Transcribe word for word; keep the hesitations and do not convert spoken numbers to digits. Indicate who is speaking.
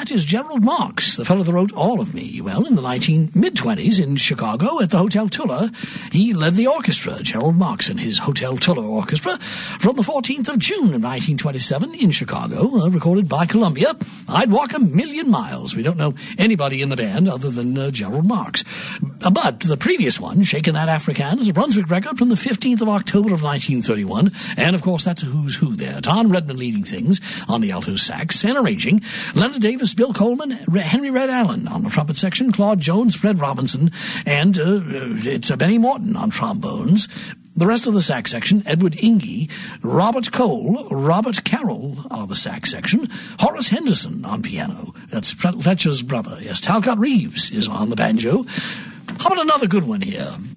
Speaker 1: that is Gerald Marks, the fellow that wrote All of Me. Well, in the nineteen mid-twenties in Chicago at the Hotel Tuller, he led the orchestra, Gerald Marks and his Hotel Tuller Orchestra, from the fourteenth of June of nineteen twenty-seven in Chicago, uh, recorded by Columbia. I'd Walk a Million Miles. We don't know anybody in the band other than uh, Gerald Marks. But the previous one, Shakin' That Afrikaans, is a Brunswick record from the fifteenth of October of nineteen thirty-one. And, of course, that's a who's who there. Don Redman leading things on the alto sax and arranging. Leonard Davis, Bill Coleman, Henry Red Allen on the trumpet section, Claude Jones, Fred Robinson, and uh, it's uh, Benny Morton on trombones. The rest of the sax section, Edward Inge, Robert Cole, Robert Carroll on the sax section, Horace Henderson on piano. That's Fletcher's brother. Yes, Talcott Reeves is on the banjo. How about another good one here?